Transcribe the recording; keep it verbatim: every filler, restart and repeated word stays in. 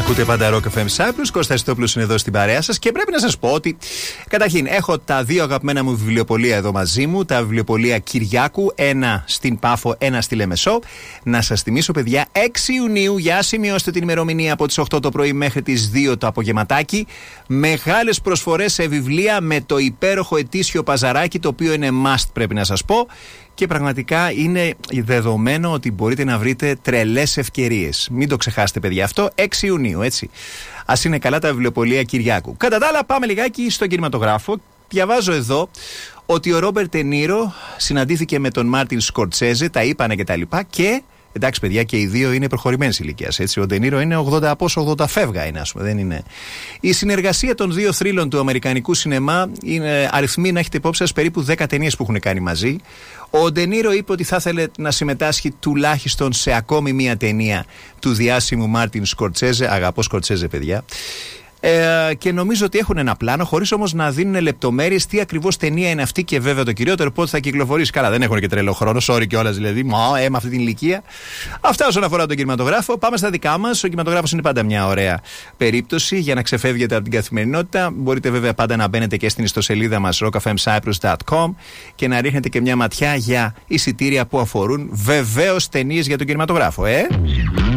Ακούτε πάντα Rock εφ εμ Cyprus. Κώστας Τόπουλος είναι εδώ στην παρέα σας και πρέπει να σας πω ότι καταρχήν έχω τα δύο αγαπημένα μου βιβλιοπωλεία εδώ μαζί μου. Τα βιβλιοπωλεία Κυριάκου, ένα στην Πάφο, ένα στη Λεμεσό. Να σας θυμίσω, παιδιά, έξι Ιουνίου, για σημειώστε την ημερομηνία, από τις οκτώ το πρωί μέχρι τις δύο το απογευματάκι. Μεγάλες προσφορές σε βιβλία με το υπέροχο ετήσιο παζαράκι, το οποίο είναι must, πρέπει να σας πω. Και πραγματικά είναι δεδομένο ότι μπορείτε να βρείτε τρελές ευκαιρίες. Μην το ξεχάσετε, παιδιά, αυτό. έξι Ιουνίου, έτσι. Ας είναι καλά τα βιβλιοπωλεία Κυριάκου. Κατά τα άλλα, πάμε λιγάκι στον κινηματογράφο. Διαβάζω εδώ ότι ο Ρόμπερτ Ντε Νίρο συναντήθηκε με τον Μάρτιν Σκορτσέζε, τα είπανε και τα λοιπά. Και εντάξει, παιδιά, και οι δύο είναι προχωρημένης ηλικίας. Έτσι. Ο Ντε Νίρο είναι ογδόντα, πόσο ογδόντα φεύγα είναι, ας πούμε. Δεν είναι. Η συνεργασία των δύο θρύλων του αμερικανικού σινεμά είναι αριθμοί, να έχετε υπόψη σας, περίπου δέκα ταινίες που έχουν κάνει μαζί. Ο Ντε Νίρο είπε ότι θα ήθελε να συμμετάσχει τουλάχιστον σε ακόμη μία ταινία του διάσημου Μάρτιν Σκορτσέζε. Αγαπώ Σκορτσέζε, παιδιά. Ε, και νομίζω ότι έχουν ένα πλάνο, χωρίς όμως να δίνουν λεπτομέρειες τι ακριβώς ταινία είναι αυτή και βέβαια το κυριότερο πότε θα κυκλοφορήσει. Καλά, δεν έχουν και τρελό χρόνο, sorry κιόλας δηλαδή. Μα, ε, με αυτή την ηλικία. Αυτά όσον αφορά τον κινηματογράφο. Πάμε στα δικά μας. Ο κινηματογράφος είναι πάντα μια ωραία περίπτωση για να ξεφεύγετε από την καθημερινότητα. Μπορείτε βέβαια πάντα να μπαίνετε και στην ιστοσελίδα μας rock f m cyprus dot com και να ρίχνετε και μια ματιά για εισιτήρια που αφορούν βεβαίως ταινίες για τον κινηματογράφο, ε.